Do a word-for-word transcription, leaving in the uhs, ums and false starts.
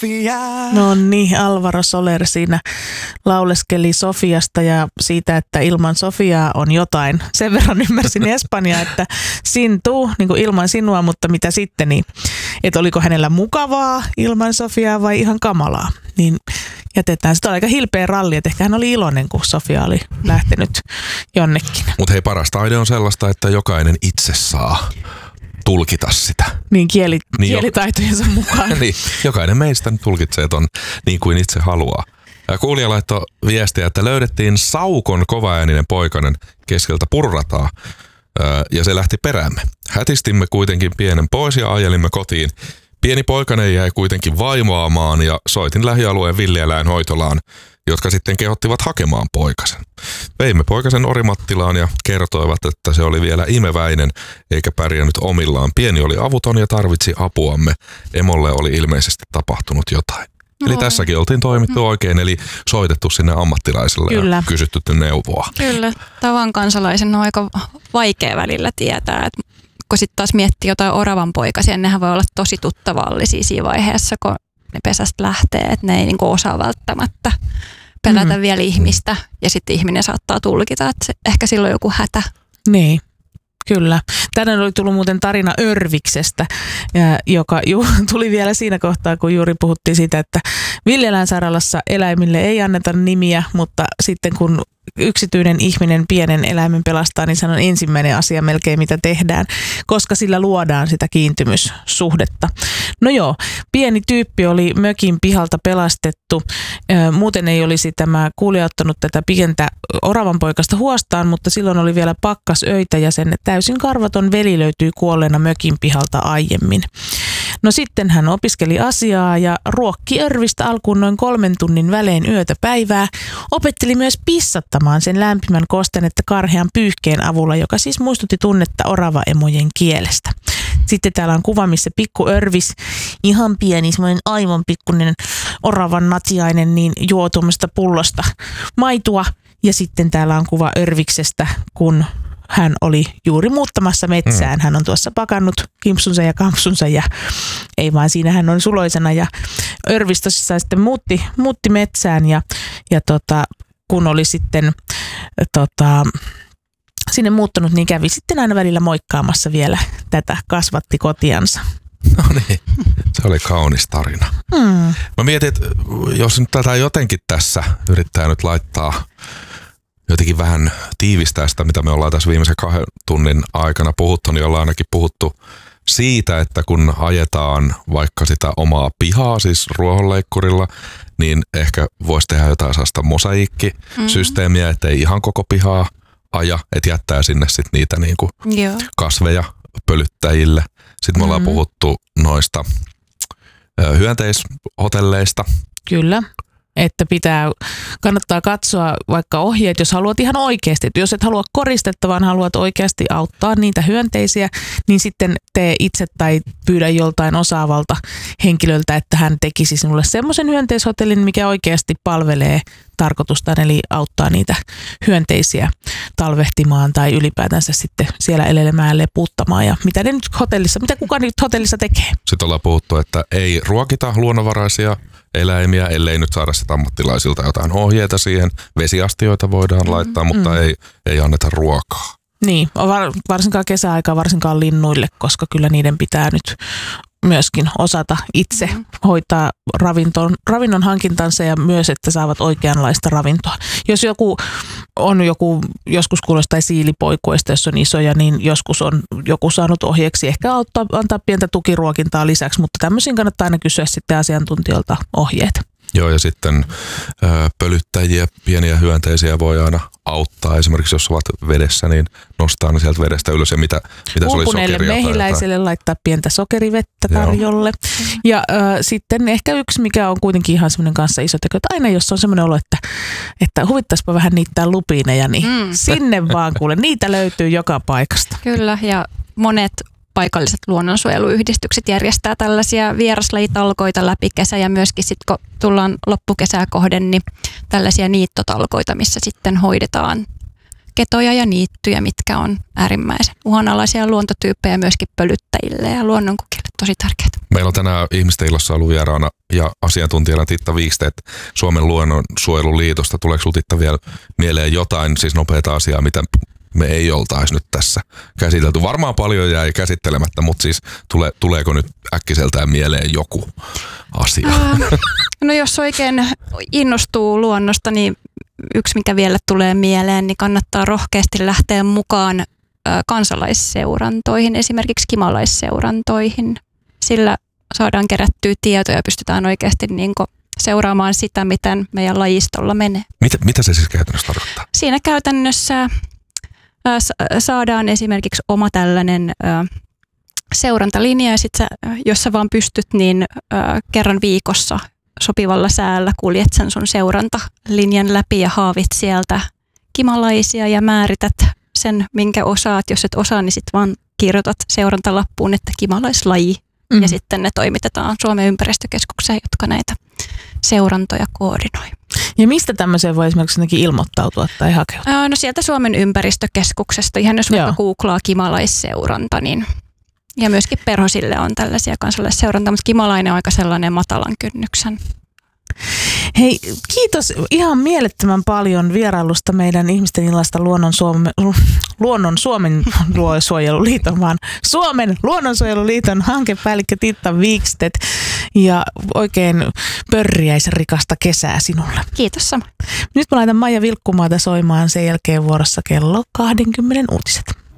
Sofia. No niin, Alvaro Soler siinä lauleskeli Sofiasta ja siitä, että ilman Sofiaa on jotain. Sen verran ymmärsin Espanjaa, että sintuu niin kuin ilman sinua, mutta mitä sitten, niin, että oliko hänellä mukavaa ilman Sofiaa vai ihan kamalaa. Niin jätetään. Sitä oli aika hilpeä ralli, että ehkä hän oli iloinen, kun Sofia oli lähtenyt jonnekin. Mutta hei, paras taide on sellaista, että jokainen itse saa tulkita sitä. Niin, kieli, niin kielitaitojensa mukaan. niin, jokainen meistä tulkitsee ton niin kuin itse haluaa. Ja kuulija laittoi viestiä, että löydettiin Saukon kovaääninen poikainen keskeltä purrataa ja se lähti peräämme. Hätistimme kuitenkin pienen pois ja ajelimme kotiin. Pieni poikainen jäi kuitenkin vaimoamaan ja soitin lähialueen villieläin hoitolaan, jotka sitten kehottivat hakemaan poikasen. Veimme poikasen Orimattilaan ja kertoivat, että se oli vielä imeväinen eikä pärjännyt omillaan. Pieni oli avuton ja tarvitsi apuamme. Emolle oli ilmeisesti tapahtunut jotain. No. Eli tässäkin oltiin toimittu oikein, eli soitettu sinne ammattilaiselle Kyllä. ja kysytty neuvoa. Kyllä, tavan kansalaisen on aika vaikea välillä tietää, että kun sitten taas miettii jotain oravan poikasia, niin nehän voi olla tosi tuttavallisia siinä vaiheessa, kun ne pesästä lähtee, että ne ei niinku osaa välttämättä pelätä mm-hmm. vielä ihmistä ja sitten ihminen saattaa tulkita, että se, ehkä silloin on joku hätä. Niin. Kyllä. Tänään oli tullut muuten tarina Örviksestä, joka ju, tuli vielä siinä kohtaa, kun juuri puhuttiin siitä, että villieläinsairaalassa eläimille ei anneta nimiä, mutta sitten kun yksityinen ihminen pienen eläimen pelastaa, niin se on ensimmäinen asia melkein, mitä tehdään, koska sillä luodaan sitä kiintymyssuhdetta. No joo, pieni tyyppi oli mökin pihalta pelastettu. Muuten ei olisi tämä kuulija ottanut tätä pientä oravanpoikasta huostaan, mutta silloin oli vielä pakkasöitä ja sen täysin karvaton veli löytyi kuolleena mökin pihalta aiemmin. No sitten hän opiskeli asiaa ja ruokki Örvistä alkuun noin kolmen tunnin välein yötä päivää. Opetteli myös pissattamaan sen lämpimän kostennetta karhean pyyhkeen avulla, joka siis muistutti tunnetta oravaemojen kielestä. Sitten täällä on kuva, missä pikku Örvis, ihan pieni, semmoinen aivan pikkuinen oravan natiainen, niin juo tuommoista pullosta maitoa. Ja sitten täällä on kuva Örviksestä, kun hän oli juuri muuttamassa metsään. Hän on tuossa pakannut kimpsunsa ja kampsunsa ja ei vaan siinä hän on suloisena. Ja Örvis tosissaan sitten muutti, muutti metsään ja, ja tota, kun oli sitten tota, sinne muuttanut, niin kävi sitten aina välillä moikkaamassa vielä tätä kasvattikotiansa. No niin, se oli kaunis tarina. Hmm. Mä mietin, että jos nyt tätä jotenkin tässä yrittää nyt laittaa jotenkin vähän tiivistää sitä, mitä me ollaan tässä viimeisen kahden tunnin aikana puhuttu, niin ollaan ainakin puhuttu siitä, että kun ajetaan vaikka sitä omaa pihaa, siis ruohonleikkurilla, niin ehkä voisi tehdä jotain sellaista mosaiikkisysteemiä, mm-hmm. ettei ihan koko pihaa aja, että jättää sinne sitten niitä niinku kasveja pölyttäjille. Sitten me ollaan mm-hmm. puhuttu noista ö, hyönteishotelleista. Kyllä. Että pitää, kannattaa katsoa vaikka ohjeet, jos haluat ihan oikeasti. Että jos et halua koristetta, vaan haluat oikeasti auttaa niitä hyönteisiä, niin sitten tee itse tai pyydä joltain osaavalta henkilöltä, että hän tekisi sinulle semmoisen hyönteishotellin, mikä oikeasti palvelee tarkoitustaan, eli auttaa niitä hyönteisiä talvehtimaan tai ylipäätänsä sitten siellä elelemään, leputtamaan ja mitä ne nyt hotellissa, mitä kuka nyt hotellissa tekee. Sitten ollaan puhuttu, että ei ruokita luonnonvaraisia eläimiä, ellei nyt saada sitä ammattilaisilta jotain ohjeita siihen. Vesiastioita voidaan mm-hmm. laittaa, mutta mm-hmm. ei, ei anneta ruokaa. Niin, varsinkaan kesäaikaa, varsinkaan linnuille, koska kyllä niiden pitää nyt myöskin osata itse mm-hmm. hoitaa ravinton, ravinnon hankintansa ja myös, että saavat oikeanlaista ravintoa. Jos joku on joku, joskus kuulostaa siilipoikuista, jos on isoja, niin joskus on joku saanut ohjeeksi ehkä auttaa, antaa pientä tukiruokintaa lisäksi, mutta tämmöisiin kannattaa aina kysyä sitten asiantuntijoilta ohjeet. Joo, ja sitten ö, pölyttäjiä, pieniä hyönteisiä voi aina auttaa. Esimerkiksi jos ovat vedessä, niin nostaa ne sieltä vedestä ylös. Ja mitä, mitä se oli, sokeria tai mehiläiselle laittaa pientä sokerivettä tarjolle. Joo. Ja ö, sitten ehkä yksi, mikä on kuitenkin ihan semmoinen kanssa iso teko, että aina jos on semmoinen olo, että, että huvittaisipa vähän niittää lupiineja, niin mm. sinne vaan kuule. Niitä löytyy joka paikasta. Kyllä, ja monet paikalliset luonnonsuojeluyhdistykset järjestää tällaisia vieraslajitalkoita läpi kesä ja myöskin sitten kun tullaan loppukesää kohden, niin tällaisia niittotalkoita, missä sitten hoidetaan ketoja ja niittyjä, mitkä on äärimmäisen uhanalaisia luontotyyppejä myöskin pölyttäjille ja luonnonkukille tosi tärkeitä. Meillä on tänään Ihmisten illassa ollut vieraana ja asiantuntijana Titta Wikstedt Suomen luonnonsuojeluliitosta. Tuleeko sinulla, Titta, vielä mieleen jotain siis nopeata asiaa, mitä me ei oltaisi nyt tässä käsitelty? Varmaan paljon jäi käsittelemättä, mutta siis tule, tuleeko nyt äkkiseltään mieleen joku asia? Ää, no jos oikein innostuu luonnosta, niin yksi mikä vielä tulee mieleen, niin kannattaa rohkeasti lähteä mukaan kansalaisseurantoihin, esimerkiksi kimalaisseurantoihin. Sillä saadaan kerättyä tietoja ja pystytään oikeasti niin kuin seuraamaan sitä, miten meidän lajistolla menee. Mitä, mitä se siis käytännössä tarkoittaa? Siinä käytännössä saadaan esimerkiksi oma tällainen seurantalinja, ja sit sä, jos sä vaan pystyt, niin kerran viikossa sopivalla säällä kuljet sen sun seurantalinjan läpi ja haavit sieltä kimalaisia ja määrität sen, minkä osaat. Jos et osaa, niin sitten vaan kirjoitat seurantalappuun, että kimalaislaji, mm. ja sitten ne toimitetaan Suomen ympäristökeskukseen, jotka näitä seurantoja koordinoi. Ja mistä tämmöiseen voi esimerkiksi ilmoittautua tai hakeutua? No sieltä Suomen ympäristökeskuksesta, ihan jos vaikka googlaa kimalaisseuranta, niin ja myöskin perhosille on tällaisia kansalaisseurantaa, mutta kimalainen on aika sellainen matalan kynnyksen. Hei, kiitos ihan mielettömän paljon vierailusta meidän Ihmisten illasta Luonnon, Suome, Luonnon Suomen luonnonsuojeluliiton, vaan Suomen luonnonsuojeluliiton hankepäällikkö Titta Wikstedt, ja oikein pörriäisrikasta kesää sinulle. Kiitos sama. Nyt mä laitan Maija Vilkkumaata soimaan, sen jälkeen vuorossa kello kaksikymmentä uutiset.